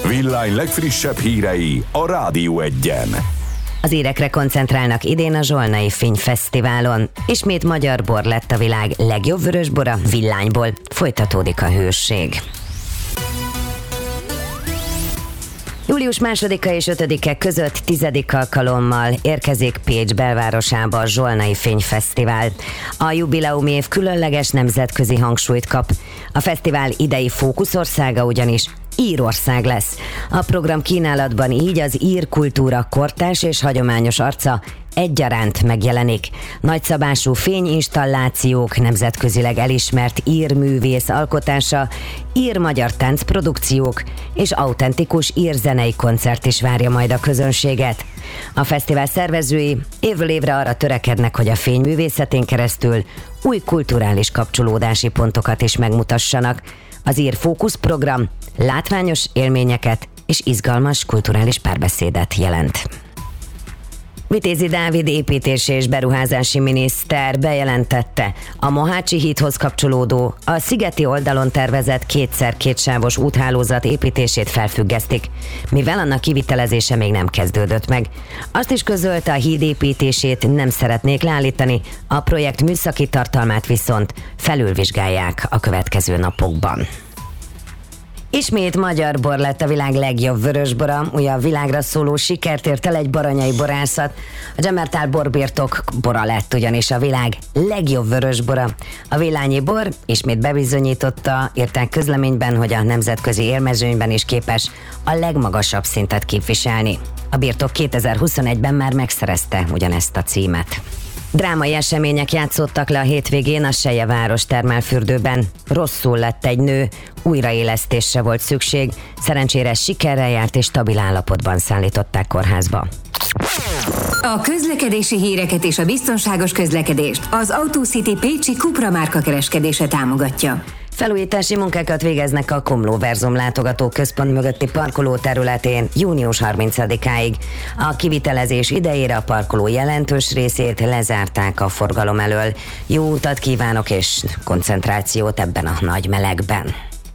Villány legfrissebb hírei a Rádió Egyen. Az érekre koncentrálnak idén a Zsolnai Fényfesztiválon. Ismét magyar bor lett a világ legjobb vörösbora, Villányból. Folytatódik a hőség. Július 2-a és 5-e között 10. alkalommal érkezik Pécs belvárosába a Zsolnai Fényfesztivál. A jubileumi év különleges nemzetközi hangsúlyt kap. A fesztivál idei fókuszországa ugyanis Írország lesz. A program kínálatban így az ír kultúra kortárs és hagyományos arca egyaránt megjelenik. Nagyszabású fényinstallációk, nemzetközileg elismert ír művész alkotása, ír-magyar táncprodukciók és autentikus írzenei koncert is várja majd a közönséget. A fesztivál szervezői évről évre arra törekednek, hogy a fényművészetén keresztül új kulturális kapcsolódási pontokat is megmutassanak. Az ír fókuszprogram látványos élményeket és izgalmas kulturális párbeszédet jelent. Vitézi Dávid építési és beruházási miniszter bejelentette, a Mohácsi hídhoz kapcsolódó, a szigeti oldalon tervezett 2x2 sávos úthálózat építését felfüggesztik, mivel annak kivitelezése még nem kezdődött meg. Azt is közölte, a híd építését nem szeretnék leállítani, a projekt műszaki tartalmát viszont felülvizsgálják a következő napokban. Ismét magyar bor lett a világ legjobb vörösbora, újabb világra szóló sikert ért el egy baranyai borászat. A Dzsemertál borbirtok bora lett ugyanis a világ legjobb vörösbora. A villányi bor ismét bebizonyította, írták közleményben, hogy a nemzetközi élmezőnyben is képes a legmagasabb szintet képviselni. A birtok 2021-ben már megszerezte ugyanezt a címet. Drámai események játszottak le a hétvégén a Selyeváros termálfürdőben. Rosszul lett egy nő, újraélesztésre volt szükség, szerencsére sikerrel járt és stabil állapotban szállították kórházba. A közlekedési híreket és a biztonságos közlekedést az AutoCity pécsi Cupra márka kereskedése támogatja. Felújítási munkákat végeznek a Komló Verzum látogatóközpont mögötti parkoló területén június 30-áig. A kivitelezés idejére a parkoló jelentős részét lezárták a forgalom elől. Jó utat kívánok és koncentrációt ebben a nagy melegben.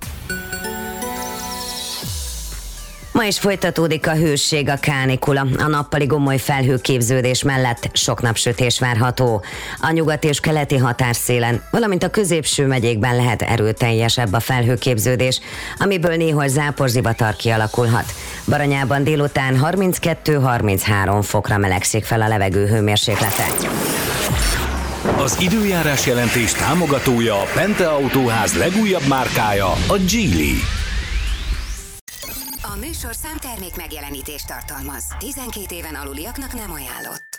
Ma is folytatódik a hőség, a kánikula. A nappali gomoly felhőképződés mellett sok napsütés várható. A nyugati és keleti határszélen, valamint a középső megyékben lehet erőteljesebb a felhőképződés, amiből néhol záporzivatar kialakulhat. Baranyában délután 32-33 fokra melegszik fel a levegő hőmérséklete. Az időjárás jelentés támogatója a Pente Autóház legújabb márkája, a Geely. A műsorszám termék megjelenítést tartalmaz. 12 éven aluliaknak nem ajánlott.